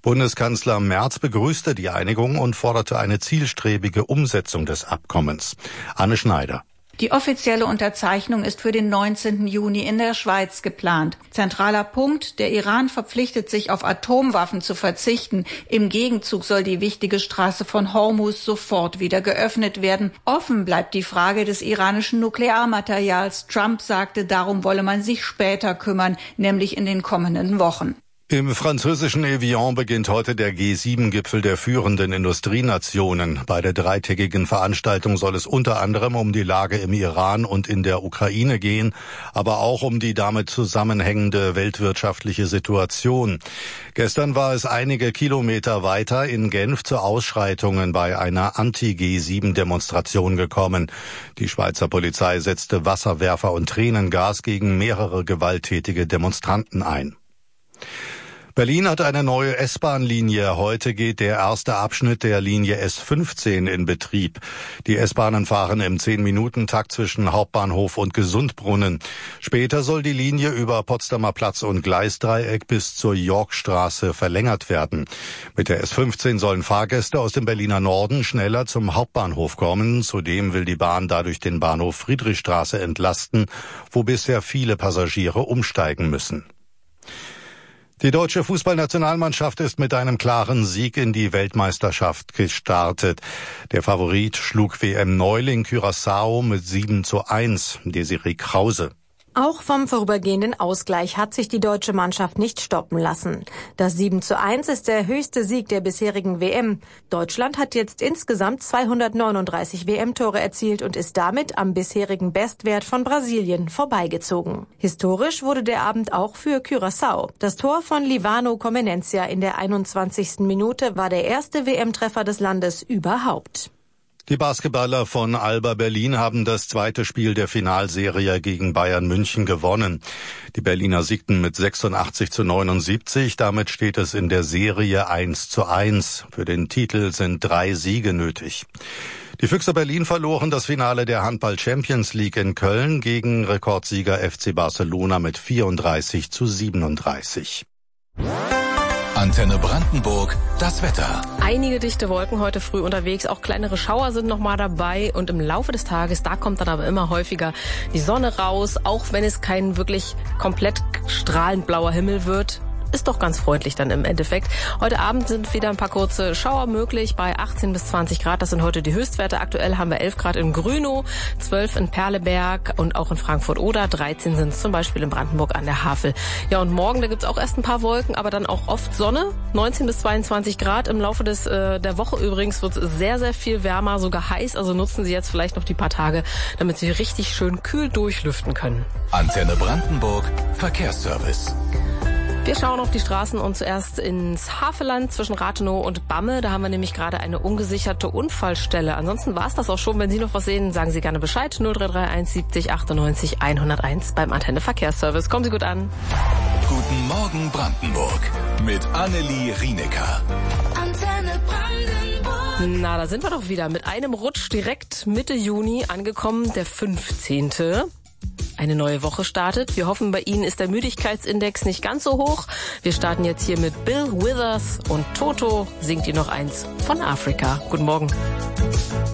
Bundeskanzler Merz begrüßte die Einigung und forderte eine zielstrebige Umsetzung des Abkommens. Anne Schneider. Die offizielle Unterzeichnung ist für den 19. Juni in der Schweiz geplant. Zentraler Punkt: Der Iran verpflichtet sich, auf Atomwaffen zu verzichten. Im Gegenzug soll die wichtige Straße von Hormuz sofort wieder geöffnet werden. Offen bleibt die Frage des iranischen Nuklearmaterials. Trump sagte, darum wolle man sich später kümmern, nämlich in den kommenden Wochen. Im französischen Evian beginnt heute der G7-Gipfel der führenden Industrienationen. Bei der dreitägigen Veranstaltung soll es unter anderem um die Lage im Iran und in der Ukraine gehen, aber auch um die damit zusammenhängende weltwirtschaftliche Situation. Gestern war es einige Kilometer weiter in Genf zu Ausschreitungen bei einer Anti-G7-Demonstration gekommen. Die Schweizer Polizei setzte Wasserwerfer und Tränengas gegen mehrere gewalttätige Demonstranten ein. Berlin hat eine neue S-Bahn-Linie. Heute geht der erste Abschnitt der Linie S15 in Betrieb. Die S-Bahnen fahren im 10-Minuten-Takt zwischen Hauptbahnhof und Gesundbrunnen. Später soll die Linie über Potsdamer Platz und Gleisdreieck bis zur Yorkstraße verlängert werden. Mit der S15 sollen Fahrgäste aus dem Berliner Norden schneller zum Hauptbahnhof kommen. Zudem will die Bahn dadurch den Bahnhof Friedrichstraße entlasten, wo bisher viele Passagiere umsteigen müssen. Die deutsche Fußballnationalmannschaft ist mit einem klaren Sieg in die Weltmeisterschaft gestartet. Der Favorit schlug WM-Neuling Curaçao mit 7:1, Desiree Krause. Auch vom vorübergehenden Ausgleich hat sich die deutsche Mannschaft nicht stoppen lassen. Das 7:1 ist der höchste Sieg der bisherigen WM. Deutschland hat jetzt insgesamt 239 WM-Tore erzielt und ist damit am bisherigen Bestwert von Brasilien vorbeigezogen. Historisch wurde der Abend auch für Curaçao. Das Tor von Livano Comenencia in der 21. Minute war der erste WM-Treffer des Landes überhaupt. Die Basketballer von Alba Berlin haben das zweite Spiel der Finalserie gegen Bayern München gewonnen. Die Berliner siegten mit 86:79. Damit steht es in der Serie 1:1. Für den Titel sind 3 Siege nötig. Die Füchse Berlin verloren das Finale der Handball Champions League in Köln gegen Rekordsieger FC Barcelona mit 34:37. Antenne Brandenburg, das Wetter. Einige dichte Wolken heute früh unterwegs, auch kleinere Schauer sind noch mal dabei und im Laufe des Tages, da kommt dann aber immer häufiger die Sonne raus, auch wenn es kein wirklich komplett strahlend blauer Himmel wird. Ist doch ganz freundlich dann im Endeffekt. Heute Abend sind wieder ein paar kurze Schauer möglich bei 18 bis 20 Grad. Das sind heute die Höchstwerte. Aktuell haben wir 11 Grad in Grünow, 12 in Perleberg und auch in Frankfurt-Oder. 13 sind es zum Beispiel in Brandenburg an der Havel. Ja, und morgen, da gibt's auch erst ein paar Wolken, aber dann auch oft Sonne. 19 bis 22 Grad. Im Laufe der Woche übrigens wird es sehr, sehr viel wärmer, sogar heiß. Also nutzen Sie jetzt vielleicht noch die paar Tage, damit Sie richtig schön kühl durchlüften können. Antenne Brandenburg, Verkehrsservice. Wir schauen auf die Straßen und zuerst ins Havelland zwischen Rathenow und Bamme. Da haben wir nämlich gerade eine ungesicherte Unfallstelle. Ansonsten war es das auch schon. Wenn Sie noch was sehen, sagen Sie gerne Bescheid. 0331 70 98 101 beim Antenne Verkehrsservice. Kommen Sie gut an. Guten Morgen Brandenburg mit Annelie Rienecker. Antenne Brandenburg. Na, da sind wir doch wieder mit einem Rutsch direkt Mitte Juni angekommen, der 15. Eine neue Woche startet. Wir hoffen, bei Ihnen ist der Müdigkeitsindex nicht ganz so hoch. Wir starten jetzt hier mit Bill Withers und Toto singt Ihnen noch eins von Afrika. Guten Morgen.